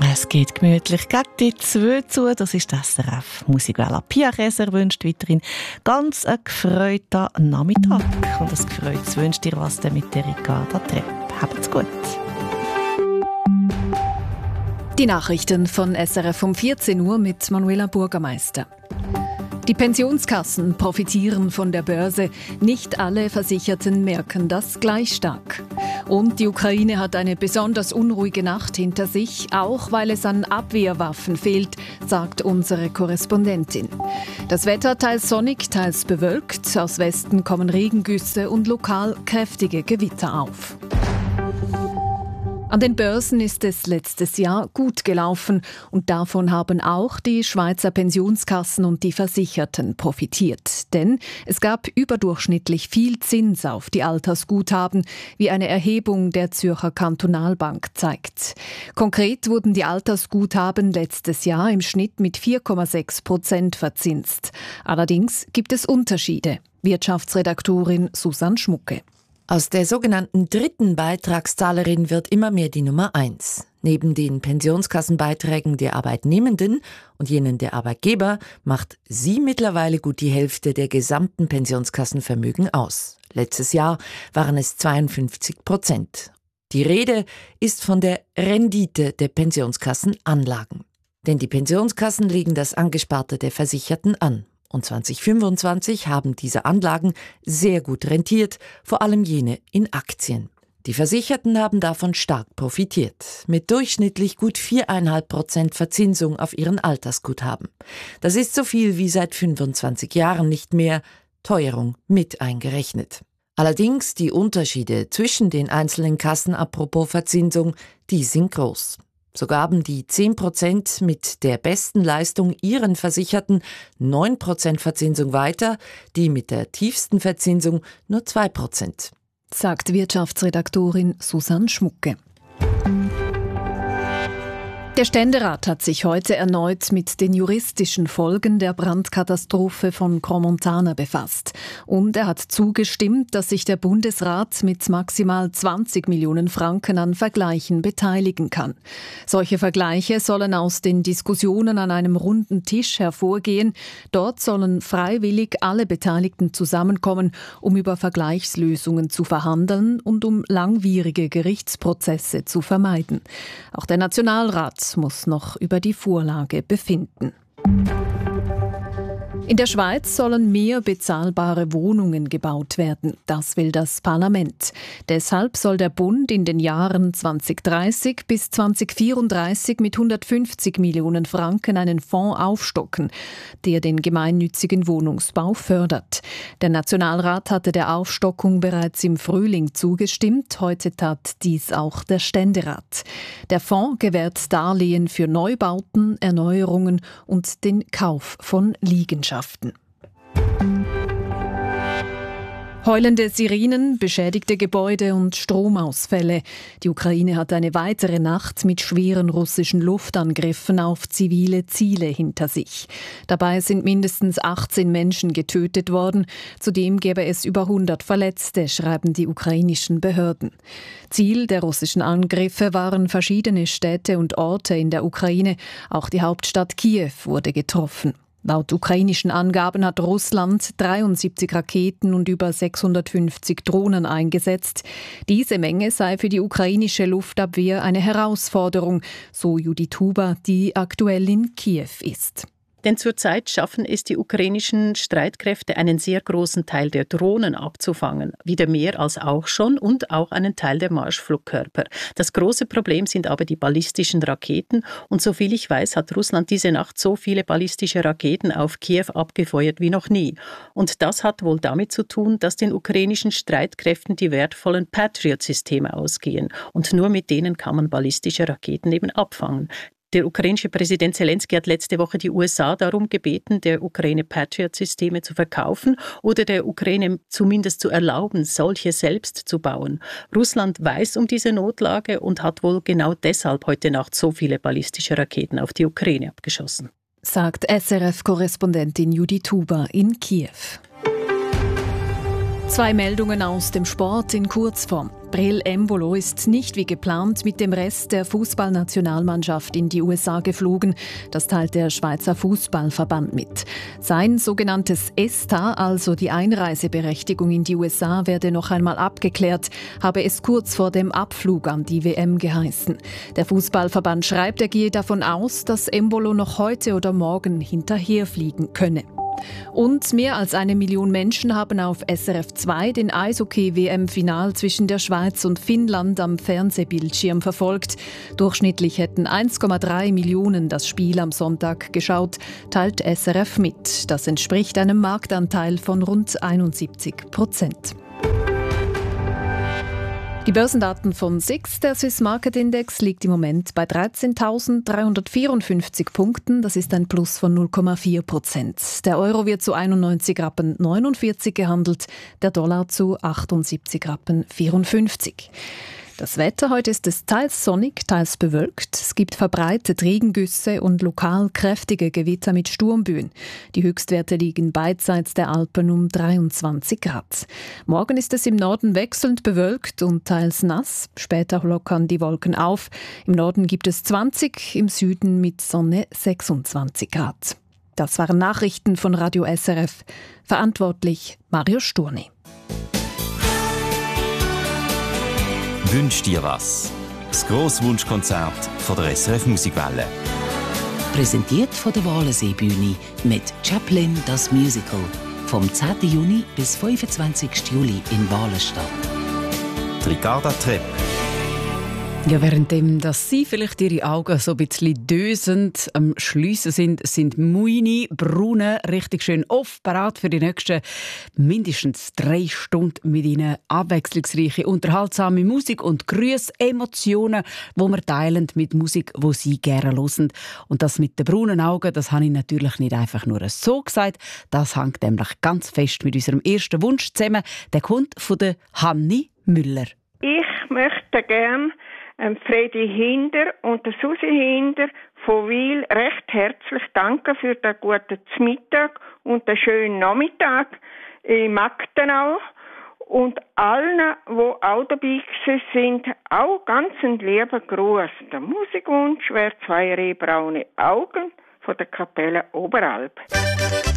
Es geht gemütlich gegen die 2 zu. Das ist das SRF Musikwelle. Pia Käser wünscht weiterhin ganz einen gefreuten Nachmittag. Und das Gefreutes wünscht dir was mit der Ricarda Trepp. Habt's gut. Die Nachrichten von SRF um 14 Uhr mit Manuela Bürgermeister. Die Pensionskassen profitieren von der Börse. Nicht alle Versicherten merken das gleich stark. Und die Ukraine hat eine besonders unruhige Nacht hinter sich, auch weil es an Abwehrwaffen fehlt, sagt unsere Korrespondentin. Das Wetter teils sonnig, teils bewölkt. Aus Westen kommen Regengüsse und lokal kräftige Gewitter auf. An den Börsen ist es letztes Jahr gut gelaufen und davon haben auch die Schweizer Pensionskassen und die Versicherten profitiert. Denn es gab überdurchschnittlich viel Zins auf die Altersguthaben, wie eine Erhebung der Zürcher Kantonalbank zeigt. Konkret wurden die Altersguthaben letztes Jahr im Schnitt mit 4,6% verzinst. Allerdings gibt es Unterschiede. Wirtschaftsredaktorin Susanne Schmucke. Aus der sogenannten dritten Beitragszahlerin wird immer mehr die Nummer 1. Neben den Pensionskassenbeiträgen der Arbeitnehmenden und jenen der Arbeitgeber macht sie mittlerweile gut die Hälfte der gesamten Pensionskassenvermögen aus. Letztes Jahr waren es 52%. Die Rede ist von der Rendite der Pensionskassenanlagen. Denn die Pensionskassen legen das Angesparte der Versicherten an. Und 2025 haben diese Anlagen sehr gut rentiert, vor allem jene in Aktien. Die Versicherten haben davon stark profitiert, mit durchschnittlich gut 4,5% Verzinsung auf ihren Altersguthaben. Das ist so viel wie seit 25 Jahren nicht mehr, Teuerung mit eingerechnet. Allerdings die Unterschiede zwischen den einzelnen Kassen apropos Verzinsung, die sind groß. So gaben die 10% mit der besten Leistung ihren Versicherten 9% Verzinsung weiter, die mit der tiefsten Verzinsung nur 2%. Sagt Wirtschaftsredaktorin Susanne Schmucke. Der Ständerat hat sich heute erneut mit den juristischen Folgen der Brandkatastrophe von Crans-Montana befasst. Und er hat zugestimmt, dass sich der Bundesrat mit maximal 20 Millionen Franken an Vergleichen beteiligen kann. Solche Vergleiche sollen aus den Diskussionen an einem runden Tisch hervorgehen. Dort sollen freiwillig alle Beteiligten zusammenkommen, um über Vergleichslösungen zu verhandeln und um langwierige Gerichtsprozesse zu vermeiden. Auch der Nationalrat muss noch über die Vorlage befinden. In der Schweiz sollen mehr bezahlbare Wohnungen gebaut werden. Das will das Parlament. Deshalb soll der Bund in den Jahren 2030 bis 2034 mit 150 Millionen Franken einen Fonds aufstocken, der den gemeinnützigen Wohnungsbau fördert. Der Nationalrat hatte der Aufstockung bereits im Frühling zugestimmt. Heute tat dies auch der Ständerat. Der Fonds gewährt Darlehen für Neubauten, Erneuerungen und den Kauf von Liegenschaften. Heulende Sirenen, beschädigte Gebäude und Stromausfälle. Die Ukraine hat eine weitere Nacht mit schweren russischen Luftangriffen auf zivile Ziele hinter sich. Dabei sind mindestens 18 Menschen getötet worden. Zudem gäbe es über 100 Verletzte, schreiben die ukrainischen Behörden. Ziel der russischen Angriffe waren verschiedene Städte und Orte in der Ukraine. Auch die Hauptstadt Kiew wurde getroffen. Laut ukrainischen Angaben hat Russland 73 Raketen und über 650 Drohnen eingesetzt. Diese Menge sei für die ukrainische Luftabwehr eine Herausforderung, so Judith Huber, die aktuell in Kiew ist. Denn zurzeit schaffen es die ukrainischen Streitkräfte, einen sehr großen Teil der Drohnen abzufangen. Wieder mehr als auch schon und auch einen Teil der Marschflugkörper. Das große Problem sind aber die ballistischen Raketen. Und soviel ich weiß, hat Russland diese Nacht so viele ballistische Raketen auf Kiew abgefeuert wie noch nie. Und das hat wohl damit zu tun, dass den ukrainischen Streitkräften die wertvollen Patriot-Systeme ausgehen. Und nur mit denen kann man ballistische Raketen eben abfangen. Der ukrainische Präsident Zelensky hat letzte Woche die USA darum gebeten, der Ukraine Patriot-Systeme zu verkaufen oder der Ukraine zumindest zu erlauben, solche selbst zu bauen. Russland weiß um diese Notlage und hat wohl genau deshalb heute Nacht so viele ballistische Raketen auf die Ukraine abgeschossen. Sagt SRF-Korrespondentin Judith Huber in Kiew. 2 Meldungen aus dem Sport in Kurzform. Breel Embolo ist nicht wie geplant mit dem Rest der Fußballnationalmannschaft in die USA geflogen. Das teilt der Schweizer Fußballverband mit. Sein sogenanntes ESTA, also die Einreiseberechtigung in die USA, werde noch einmal abgeklärt, habe es kurz vor dem Abflug an die WM geheißen. Der Fußballverband schreibt, er gehe davon aus, dass Embolo noch heute oder morgen hinterherfliegen könne. Und mehr als 1 Million Menschen haben auf SRF 2 den Eishockey-WM-Final zwischen der Schweiz und Finnland am Fernsehbildschirm verfolgt. Durchschnittlich hätten 1,3 Millionen das Spiel am Sonntag geschaut, teilt SRF mit. Das entspricht einem Marktanteil von rund 71%. Die Börsendaten von SIX, der Swiss Market Index, liegt im Moment bei 13.354 Punkten. Das ist ein Plus von 0,4%. Der Euro wird zu 91,49 Rappen gehandelt, der Dollar zu 78,54 Rappen. Das Wetter heute ist es teils sonnig, teils bewölkt. Es gibt verbreitet Regengüsse und lokal kräftige Gewitter mit Sturmböen. Die Höchstwerte liegen beidseits der Alpen um 23 Grad. Morgen ist es im Norden wechselnd bewölkt und teils nass. Später lockern die Wolken auf. Im Norden gibt es 20, im Süden mit Sonne 26 Grad. Das waren Nachrichten von Radio SRF. Verantwortlich Mario Sturni. «Wünsch dir was?» Das grosse Wunschkonzert von der SRF Musikwelle. Präsentiert von der Walensee-Bühne mit Chaplin das Musical. Vom 10. Juni bis 25. Juli in Walenstadt. Ricarda Trepp. Ja, währenddem, dass Sie vielleicht Ihre Augen so ein bisschen dösend am Schliessen sind meine Brunnen richtig schön oft parat für die nächsten mindestens 3 Stunden mit Ihnen. Abwechslungsreiche, unterhaltsame Musik und Grüße, Emotionen, die wir teilen mit Musik, die Sie gerne hören. Und das mit den braunen Augen, das habe ich natürlich nicht einfach nur so gesagt. Das hängt nämlich ganz fest mit unserem ersten Wunsch zusammen. Der kommt von der Hanni Müller. Ich möchte gerne Fredi Hinder und der Susi Hinder von Wil recht herzlich danken für den guten Mittag und den schönen Nachmittag in Magdenau. Und allen, die auch dabei sind, auch ganz einen lieben Gruß. Der Musikwunsch wäre 2 rehbraune Augen von der Kapelle Oberalp.